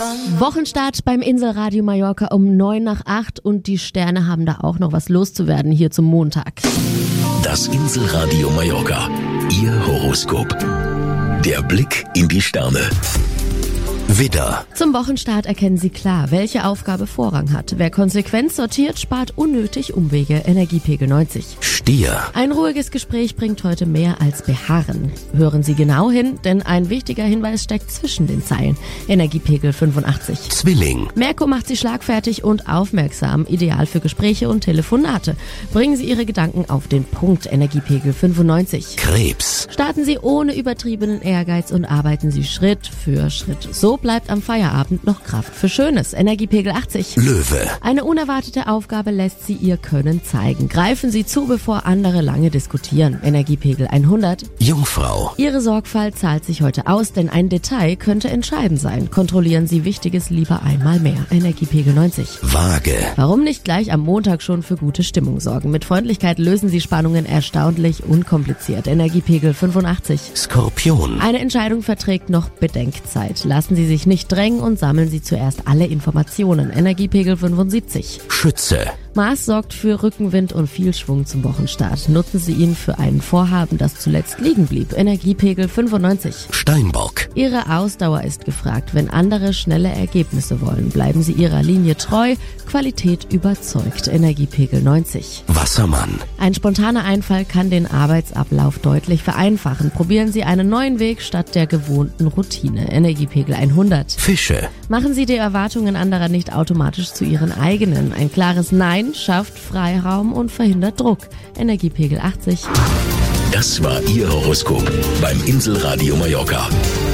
Wochenstart beim Inselradio Mallorca um 7:55 und die Sterne haben da auch noch was loszuwerden hier zum Montag. Das Inselradio Mallorca, Ihr Horoskop. Der Blick in die Sterne. Widder. Zum Wochenstart erkennen Sie klar, welche Aufgabe Vorrang hat. Wer konsequent sortiert, spart unnötig Umwege. Energiepegel 90. Stier. Ein ruhiges Gespräch bringt heute mehr als Beharren. Hören Sie genau hin, denn ein wichtiger Hinweis steckt zwischen den Zeilen. Energiepegel 85. Zwilling. Merkur macht Sie schlagfertig und aufmerksam, ideal für Gespräche und Telefonate. Bringen Sie Ihre Gedanken auf den Punkt. Energiepegel 95. Krebs. Starten Sie ohne übertriebenen Ehrgeiz und arbeiten Sie Schritt für Schritt. So bleibt am Feierabend noch Kraft für Schönes. Energiepegel 80. Löwe. Eine unerwartete Aufgabe lässt Sie Ihr Können zeigen. Greifen Sie zu, bevor andere lange diskutieren. Energiepegel 100. Jungfrau. Ihre Sorgfalt zahlt sich heute aus, denn ein Detail könnte entscheidend sein. Kontrollieren Sie Wichtiges lieber einmal mehr. Energiepegel 90. Waage. Warum nicht gleich am Montag schon für gute Stimmung sorgen? Mit Freundlichkeit lösen Sie Spannungen erstaunlich unkompliziert. Energiepegel 85. Skorpion. Eine Entscheidung verträgt noch Bedenkzeit. Lassen Sie sich nicht drängen und sammeln Sie zuerst alle Informationen. Energiepegel 75. Schütze. Mars sorgt für Rückenwind und viel Schwung zum Wochenstart. Nutzen Sie ihn für ein Vorhaben, das zuletzt liegen blieb. Energiepegel 95. Steinbock. Ihre Ausdauer ist gefragt. Wenn andere schnelle Ergebnisse wollen, bleiben Sie Ihrer Linie treu. Qualität überzeugt. Energiepegel 90. Wassermann. Ein spontaner Einfall kann den Arbeitsablauf deutlich vereinfachen. Probieren Sie einen neuen Weg statt der gewohnten Routine. Energiepegel 100. Fische. Machen Sie die Erwartungen anderer nicht automatisch zu Ihren eigenen. Ein klares Nein schafft Freiraum und verhindert Druck. Energiepegel 80. Das war Ihr Horoskop beim Inselradio Mallorca.